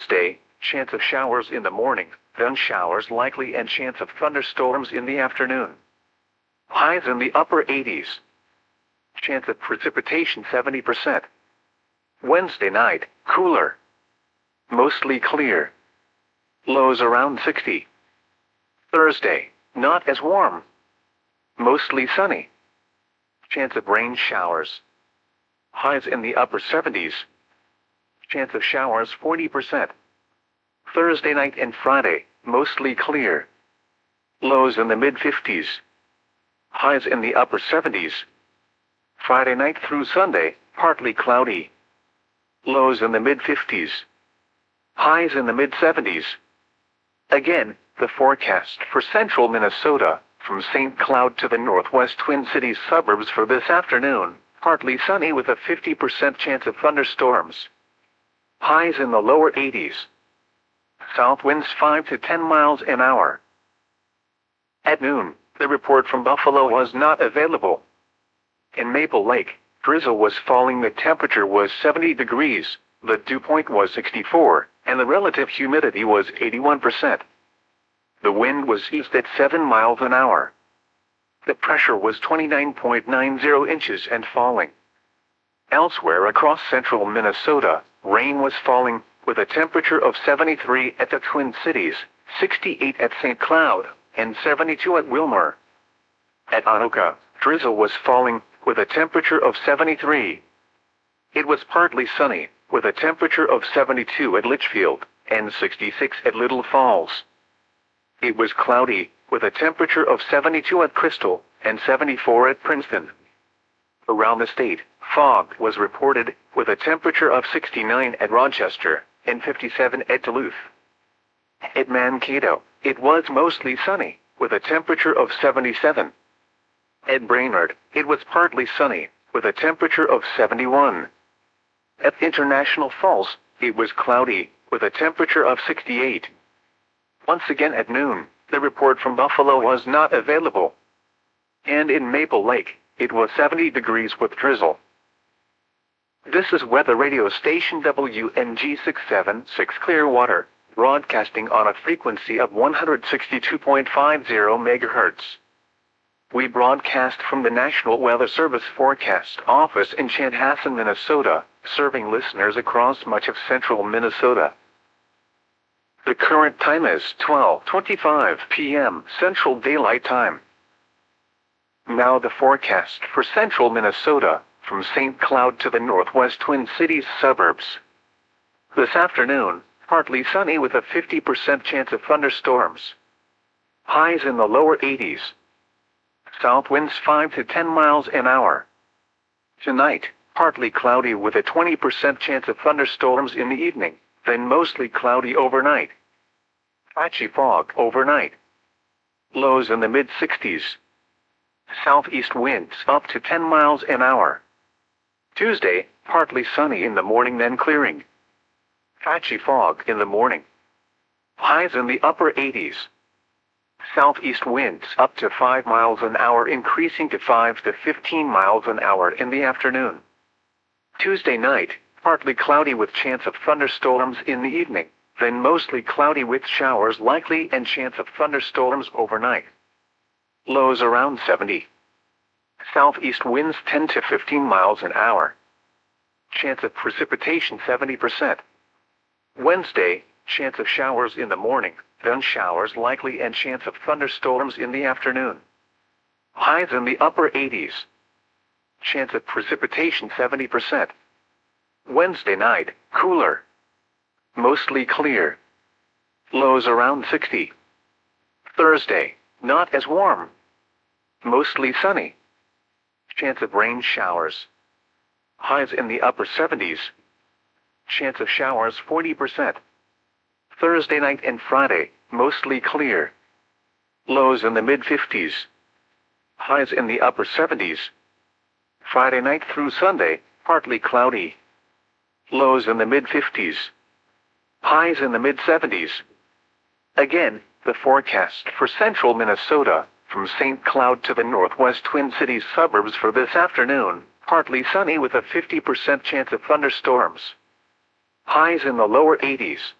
Wednesday, chance of showers in the morning, then showers likely and chance of thunderstorms in the afternoon. Highs in the upper 80s. Chance of precipitation 70%. Wednesday night, cooler. Mostly clear. Lows around 60. Thursday, not as warm. Mostly sunny. Chance of rain showers. Highs in the upper 70s. Chance of showers 40%. Thursday night and Friday, mostly clear. Lows in the mid-50s. Highs in the upper 70s. Friday night through Sunday, partly cloudy. Lows in the mid-50s. Highs in the mid-70s. Again, the forecast for central Minnesota, from St. Cloud to the northwest Twin Cities suburbs for this afternoon, partly sunny with a 50% chance of thunderstorms. Highs in the lower 80s. South winds 5 to 10 miles an hour. At noon, the report from Buffalo was not available. In Maple Lake, drizzle was falling, the temperature was 70 degrees, the dew point was 64, and the relative humidity was 81%. The wind was east at 7 miles an hour. The pressure was 29.90 inches and falling. Elsewhere across central Minnesota, rain was falling, with a temperature of 73 at the Twin Cities, 68 at St. Cloud, and 72 at Wilmer. At Anoka, drizzle was falling, with a temperature of 73. It was partly sunny, with a temperature of 72 at Litchfield, and 66 at Little Falls. It was cloudy, with a temperature of 72 at Crystal, and 74 at Princeton. Around the state, fog was reported, with a temperature of 69 at Rochester, and 57 at Duluth. At Mankato, it was mostly sunny, with a temperature of 77. At Brainerd, it was partly sunny, with a temperature of 71. At International Falls, it was cloudy, with a temperature of 68. Once again at noon, the report from Buffalo was not available. And in Maple Lake, it was 70 degrees with drizzle. This is weather radio station WNG 676 Clearwater, broadcasting on a frequency of 162.50 MHz. We broadcast from the National Weather Service Forecast Office in Chanhassen, Minnesota, serving listeners across much of central Minnesota. The current time is 12:25 p.m. Central Daylight Time. Now the forecast for central Minnesota, from St. Cloud to the northwest Twin Cities suburbs. This afternoon, partly sunny with a 50% chance of thunderstorms. Highs in the lower 80s. South winds 5 to 10 miles an hour. Tonight, partly cloudy with a 20% chance of thunderstorms in the evening, then mostly cloudy overnight. Patchy fog overnight. Lows in the mid-60s. Southeast winds up to 10 miles an hour. Tuesday, partly sunny in the morning then clearing. Patchy fog in the morning. Highs in the upper 80s. Southeast winds up to 5 miles an hour increasing to 5 to 15 miles an hour in the afternoon. Tuesday night, partly cloudy with chance of thunderstorms in the evening, then mostly cloudy with showers likely and chance of thunderstorms overnight. Lows around 70. Southeast winds 10 to 15 miles an hour. Chance of precipitation 70%. Wednesday, chance of showers in the morning, then showers likely and chance of thunderstorms in the afternoon. Highs in the upper 80s. Chance of precipitation 70%. Wednesday night, cooler. Mostly clear. Lows around 60. Thursday, not as warm. Mostly sunny. Chance of rain showers. Highs in the upper 70s. Chance of showers 40%. Thursday night and Friday, mostly clear. Lows in the mid-50s. Highs in the upper 70s. Friday night through Sunday, partly cloudy. Lows in the mid-50s. Highs in the mid-70s. Again, the forecast for central Minnesota, from St. Cloud to the northwest Twin Cities suburbs for this afternoon, partly sunny with a 50% chance of thunderstorms. Highs in the lower 80s.